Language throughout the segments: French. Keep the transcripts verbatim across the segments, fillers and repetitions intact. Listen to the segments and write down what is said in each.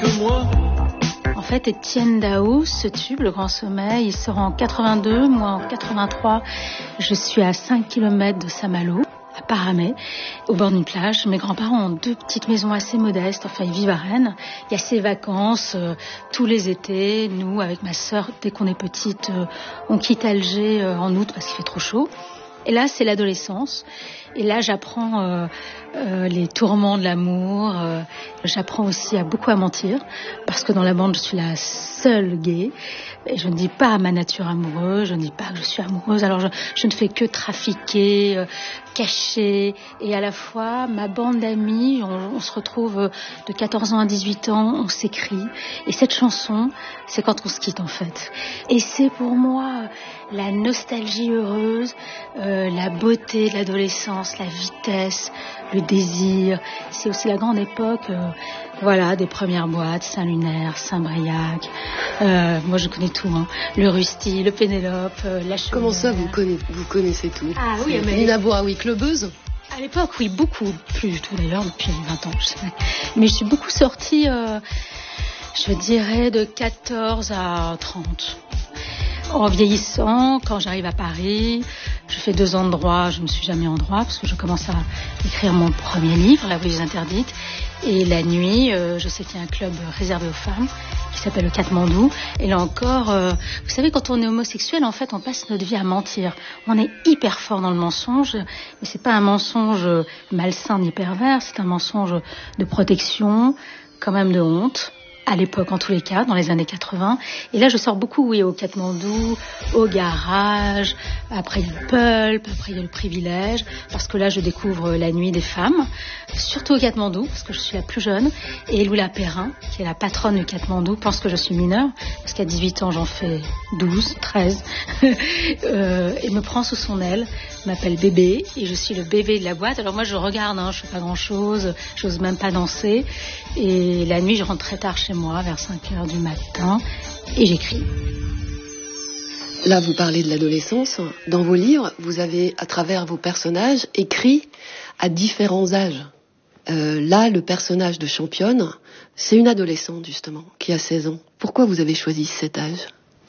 que moi. En fait, Étienne Dao, ce tube, Le Grand Sommeil, il sort en quatre-vingt-deux, moi en quatre-vingt-trois, je suis à cinq kilomètres de Saint-Malo, à Paramé, au bord d'une plage. Mes grands-parents ont deux petites maisons assez modestes, enfin ils vivent à Rennes. Il y a ces vacances, euh, tous les étés, nous, avec ma sœur, dès qu'on est petite, euh, on quitte Alger euh, en août parce qu'il fait trop chaud. Et là, c'est l'adolescence. Et là, j'apprends euh, euh, les tourments de l'amour. Euh, j'apprends aussi à beaucoup à mentir, parce que dans la bande, je suis la seule gay. Et je ne dis pas ma nature amoureuse, je ne dis pas que je suis amoureuse. Alors, je, je ne fais que trafiquer, euh, cacher. Et à la fois, ma bande d'amis, on, on se retrouve de quatorze ans à dix-huit ans, on s'écrit. Et cette chanson, c'est quand on se quitte, en fait. Et c'est pour moi la nostalgie heureuse, euh, la beauté de l'adolescence, la vitesse, le désir. C'est aussi la grande époque, euh, voilà, des premières boîtes, Saint-Lunaire, Saint-Briac. Euh, moi, je connais tout, hein. Le Rusty, le Pénélope, euh, la Chaudière. Comment ça, vous connaissez, vous connaissez tout? Ah oui, mais... Nina Bois, oui, clubeuse? À l'époque, oui, beaucoup. Plus du tout, d'ailleurs, depuis vingt ans, je sais. Mais je suis beaucoup sortie, euh, je dirais, de quatorze à trente. En vieillissant, quand j'arrive à Paris, je fais deux ans de droit, je ne me suis jamais en droit parce que je commence à écrire mon premier livre, La Voleuse interdite. Et la nuit, euh, je sais qu'il y a un club réservé aux femmes qui s'appelle le Katmandou. Et là encore, euh, vous savez, quand on est homosexuel, en fait, on passe notre vie à mentir. On est hyper fort dans le mensonge, mais c'est pas un mensonge malsain ni pervers, c'est un mensonge de protection, quand même de honte. À l'époque, en tous les cas, dans les années quatre-vingts. Et là, je sors beaucoup, oui, au Katmandou, au garage. Après, il y a le pulp, après, il y a le privilège. Parce que là, je découvre la nuit des femmes. Surtout au Katmandou, parce que je suis la plus jeune. Et Loula Perrin, qui est la patronne du Katmandou, pense que je suis mineure. Parce qu'à dix-huit ans, j'en fais douze, treize. euh, et me prend sous son aile, m'appelle bébé. Et je suis le bébé de la boîte. Alors moi, je regarde, hein, je fais pas grand-chose. J'ose même pas danser. Et la nuit, je rentre très tard chez moi, vers cinq heures du matin, et j'écris. Là, vous parlez de l'adolescence. Dans vos livres, vous avez, à travers vos personnages, écrit à différents âges. Euh, là, le personnage de Championne, c'est une adolescente, justement, qui a seize ans. Pourquoi vous avez choisi cet âge ?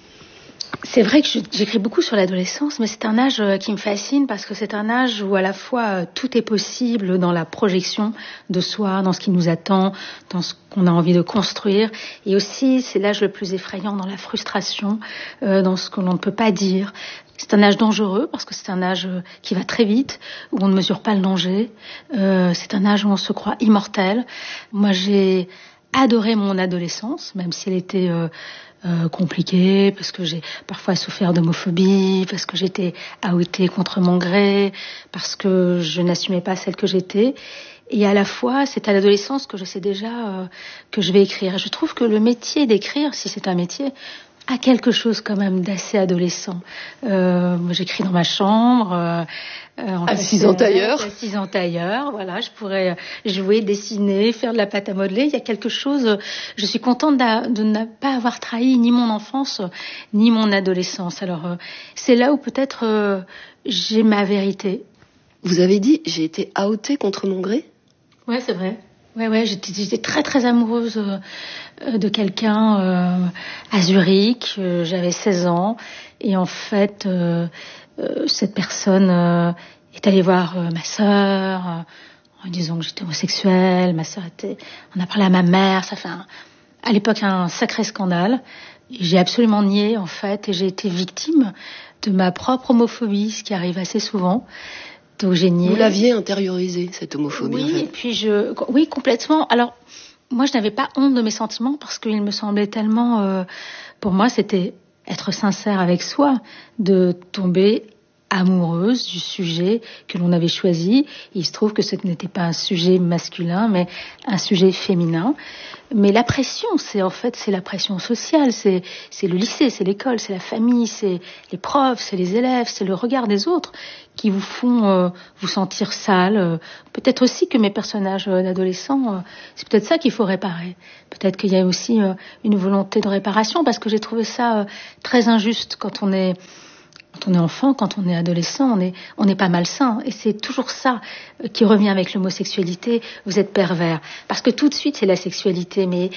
C'est vrai que j'écris beaucoup sur l'adolescence, mais c'est un âge qui me fascine parce que c'est un âge où à la fois tout est possible dans la projection de soi, dans ce qui nous attend, dans ce qu'on a envie de construire. Et aussi, c'est l'âge le plus effrayant dans la frustration, euh, dans ce que l'on ne peut pas dire. C'est un âge dangereux parce que c'est un âge qui va très vite, où on ne mesure pas le danger. Euh, c'est un âge où on se croit immortel. Moi, j'ai adoré mon adolescence, même si elle était... Euh, Euh, compliqué, parce que j'ai parfois souffert d'homophobie, parce que j'étais outée contre mon gré, parce que je n'assumais pas celle que j'étais. Et à la fois, c'est à l'adolescence que je sais déjà euh, que je vais écrire. Et je trouve que le métier d'écrire, si c'est un métier, a quelque chose quand même d'assez adolescent. Euh, moi, j'écris dans ma chambre. Euh, euh, assise en tailleur. Assise en tailleur, voilà. Je pourrais jouer, dessiner, faire de la pâte à modeler. Il y a quelque chose... Je suis contente de, de ne pas avoir trahi ni mon enfance, ni mon adolescence. Alors, euh, c'est là où peut-être euh, j'ai ma vérité. Vous avez dit, j'ai été outée contre mon gré ? Ouais, c'est vrai. Ouais, ouais, j'étais, j'étais très, très amoureuse euh, de quelqu'un euh, à Zurich. Euh, j'avais seize ans. Et en fait, euh, euh, cette personne euh, est allée voir euh, ma sœur euh, en disant que j'étais homosexuelle. Ma sœur était... On a parlé à ma mère. Ça fait, un, à l'époque, un sacré scandale. Et j'ai absolument nié, en fait. Et j'ai été victime de ma propre homophobie, ce qui arrive assez souvent. Donc, j'ai nié. Vous l'aviez intériorisé, cette homophobie. Oui, en fait. et puis je, oui, complètement. Alors, moi, je n'avais pas honte de mes sentiments parce qu'il me semblait tellement, euh, pour moi, c'était être sincère avec soi, de tomber amoureuse du sujet que l'on avait choisi. Il se trouve que ce n'était pas un sujet masculin, mais un sujet féminin. Mais la pression, c'est en fait, c'est la pression sociale, c'est, c'est le lycée, c'est l'école, c'est la famille, c'est les profs, c'est les élèves, c'est le regard des autres qui vous font euh, vous sentir sale. Peut-être aussi que mes personnages euh, d'adolescents, euh, c'est peut-être ça qu'il faut réparer. Peut-être qu'il y a aussi euh, une volonté de réparation, parce que j'ai trouvé ça euh, très injuste quand on est... Quand on est enfant, quand on est adolescent, on est, on n'est pas malsain. Et c'est toujours ça qui revient avec l'homosexualité. Vous êtes pervers. Parce que tout de suite, c'est la sexualité. Mais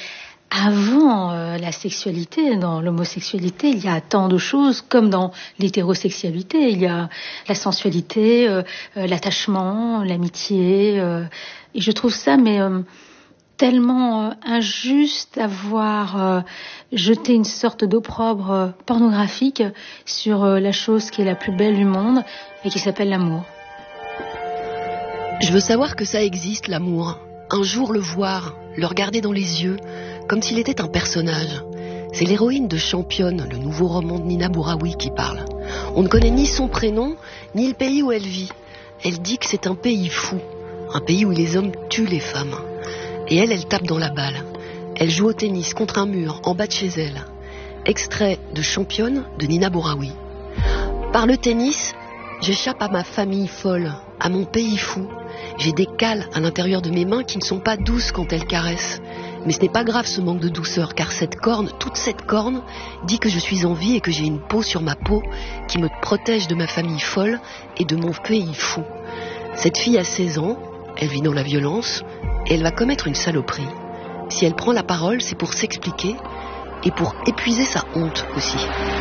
avant euh, la sexualité, dans l'homosexualité, il y a tant de choses, comme dans l'hétérosexualité. Il y a la sensualité, euh, euh, l'attachement, l'amitié. Euh, et je trouve ça mais euh, tellement euh, injuste d'avoir euh, jeté une sorte d'opprobre euh, pornographique sur euh, la chose qui est la plus belle du monde et qui s'appelle l'amour. Je veux savoir que ça existe, l'amour. Un jour le voir, le regarder dans les yeux, comme s'il était un personnage. C'est l'héroïne de Championne, le nouveau roman de Nina Bouraoui qui parle. On ne connaît ni son prénom, ni le pays où elle vit. Elle dit que c'est un pays fou, un pays où les hommes tuent les femmes. Et elle, elle tape dans la balle. Elle joue au tennis contre un mur, en bas de chez elle. Extrait de Championne de Nina Bouraoui. Par le tennis, j'échappe à ma famille folle, à mon pays fou. J'ai des cales à l'intérieur de mes mains qui ne sont pas douces quand elles caressent. Mais ce n'est pas grave ce manque de douceur, car cette corne, toute cette corne, dit que je suis en vie et que j'ai une peau sur ma peau qui me protège de ma famille folle et de mon pays fou. Cette fille a seize ans, elle vit dans la violence et elle va commettre une saloperie. Si elle prend la parole, c'est pour s'expliquer et pour épuiser sa honte aussi.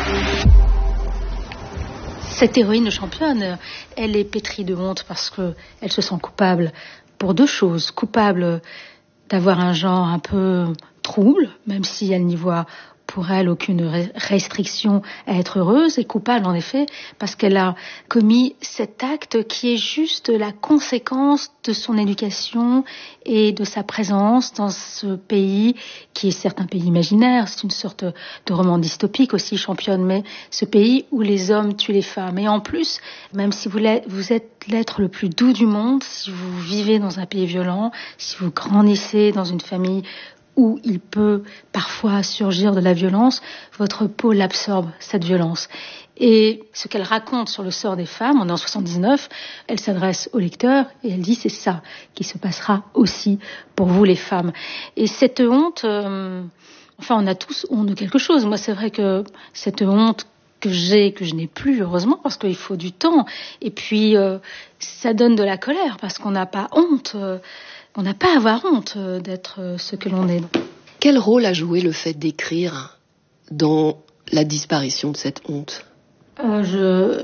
Cette héroïne de Championne, elle est pétrie de honte parce qu'elle se sent coupable pour deux choses. Coupable d'avoir un genre un peu trouble, même si elle n'y voit pour elle aucune restriction à être heureuse, et coupable en effet parce qu'elle a commis cet acte qui est juste la conséquence de son éducation et de sa présence dans ce pays qui est certes un pays imaginaire, c'est une sorte de roman dystopique aussi, Championne, mais ce pays où les hommes tuent les femmes. Et en plus, même si vous êtes l'être le plus doux du monde, si vous vivez dans un pays violent, si vous grandissez dans une famille où il peut parfois surgir de la violence, votre peau l'absorbe, cette violence. Et ce qu'elle raconte sur le sort des femmes, on est en soixante-dix-neuf, elle s'adresse au lecteur et elle dit c'est ça qui se passera aussi pour vous les femmes. Et cette honte, euh, enfin on a tous honte de quelque chose. Moi c'est vrai que cette honte que j'ai, que je n'ai plus heureusement parce qu'il faut du temps, et puis euh, ça donne de la colère parce qu'on n'a pas honte. Euh, On n'a pas à avoir honte d'être ce que l'on est. Quel rôle a joué le fait d'écrire dans la disparition de cette honte ? euh, je,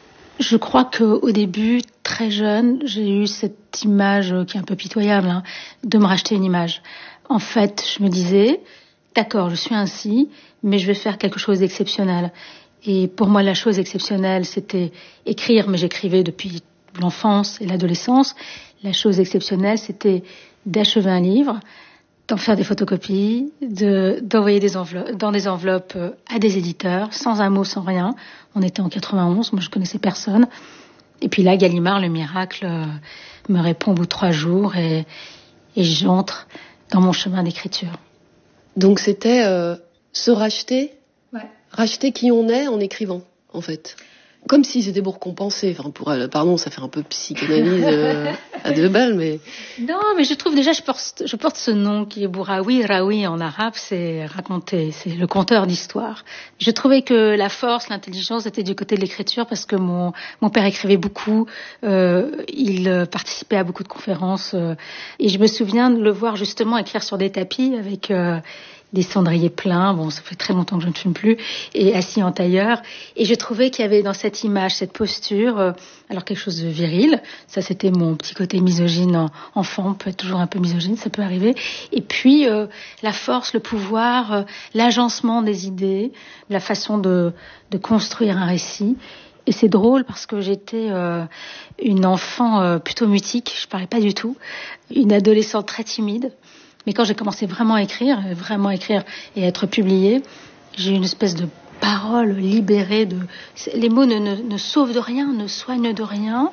je crois qu'au début, très jeune, j'ai eu cette image qui est un peu pitoyable, hein, de me racheter une image. En fait, je me disais, d'accord, je suis ainsi, mais je vais faire quelque chose d'exceptionnel. Et pour moi, la chose exceptionnelle, c'était écrire, mais j'écrivais depuis l'enfance et l'adolescence. La chose exceptionnelle, c'était d'achever un livre, d'en faire des photocopies, de, d'envoyer des enveloppes, dans des enveloppes à des éditeurs, sans un mot, sans rien. On était en quatre-vingt-onze, moi je connaissais personne. Et puis là, Gallimard, le miracle, me répond au bout de trois jours et, et j'entre dans mon chemin d'écriture. Donc c'était euh, se racheter, ouais. Racheter qui on est en écrivant, en fait. Comme si c'était pour compenser. Enfin, pour elle, pardon, ça fait un peu psychanalyse euh, à deux balles, mais... Non, mais je trouve déjà, je porte, je porte ce nom qui est Bouraoui. Raoui en arabe, c'est raconter, c'est le conteur d'histoire. Je trouvais que la force, l'intelligence était du côté de l'écriture parce que mon, mon père écrivait beaucoup, euh, il participait à beaucoup de conférences euh, et je me souviens de le voir justement écrire sur des tapis avec... Euh, des cendriers pleins, bon, ça fait très longtemps que je ne fume plus, et assis en tailleur. Et je trouvais qu'il y avait dans cette image, cette posture, euh, alors quelque chose de viril. Ça, c'était mon petit côté misogyne en, enfant, on peut être toujours un peu misogyne, ça peut arriver. Et puis, euh, la force, le pouvoir, euh, l'agencement des idées, la façon de, de construire un récit. Et c'est drôle parce que j'étais euh, une enfant euh, plutôt mutique, je parlais pas du tout, une adolescente très timide. Mais quand j'ai commencé vraiment à écrire, vraiment à écrire et à être publiée, j'ai eu une espèce de parole libérée. De... Les mots ne, ne, ne sauvent de rien, ne soignent de rien,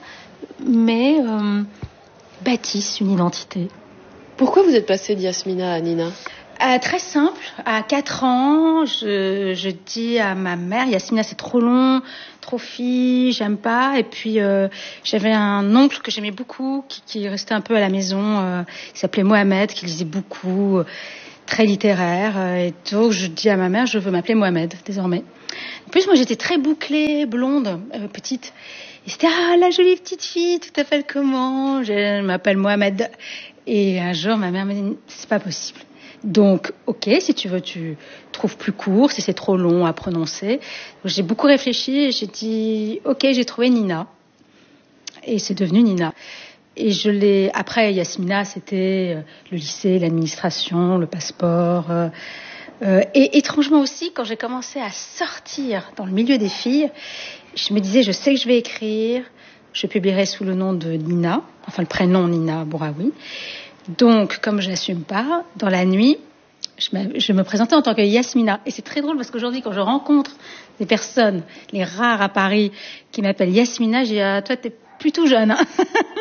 mais euh, bâtissent une identité. Pourquoi vous êtes passée de Yasmina à Nina ? Euh, très simple. À quatre ans, je, je dis à ma mère, Yasmina c'est trop long, trop fille, j'aime pas. Et puis euh, j'avais un oncle que j'aimais beaucoup, qui, qui restait un peu à la maison, euh, qui s'appelait Mohamed, qui lisait beaucoup, euh, très littéraire. Euh, et donc je dis à ma mère, je veux m'appeler Mohamed désormais. En plus moi j'étais très bouclée, blonde, euh, petite. Et c'était ah la jolie petite fille, tu t'appelles comment ? Je m'appelle Mohamed. Et un jour ma mère m'a dit c'est pas possible. Donc, ok, si tu veux, tu trouves plus court, si c'est trop long à prononcer. Donc, j'ai beaucoup réfléchi et j'ai dit, ok, j'ai trouvé Nina. Et c'est devenu Nina. Et je l'ai. Après, Yasmina, c'était le lycée, l'administration, le passeport. Euh, euh, et étrangement aussi, quand j'ai commencé à sortir dans le milieu des filles, je me disais, je sais que je vais écrire, je publierai sous le nom de Nina, enfin le prénom Nina Bouraoui. Donc, comme je n'assume pas, dans la nuit, je me, je me présentais en tant que Yasmina. Et c'est très drôle parce qu'aujourd'hui, quand je rencontre des personnes, les rares à Paris, qui m'appellent Yasmina, je dis, ah, toi, t'es plutôt jeune. Hein.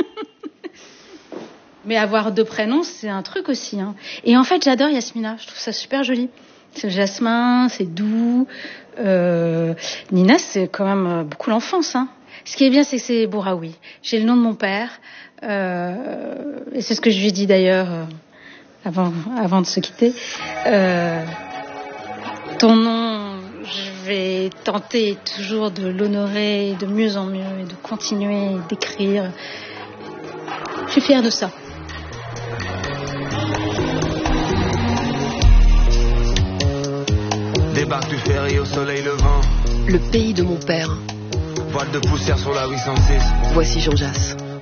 Mais avoir deux prénoms, c'est un truc aussi. Hein. Et en fait, j'adore Yasmina. Je trouve ça super joli. C'est le jasmin, c'est doux. Euh, Nina, c'est quand même beaucoup l'enfance. Hein. Ce qui est bien, c'est que c'est Bouraoui. J'ai le nom de mon père. Euh, et c'est ce que je lui ai dit d'ailleurs euh, avant, avant de se quitter. Euh, ton nom, je vais tenter toujours de l'honorer de mieux en mieux et de continuer d'écrire. Je suis fière de ça. Débarque du ferry au soleil levant. Le pays de mon père. Voile de poussière sur la huit cent six. Voici Jean Jass.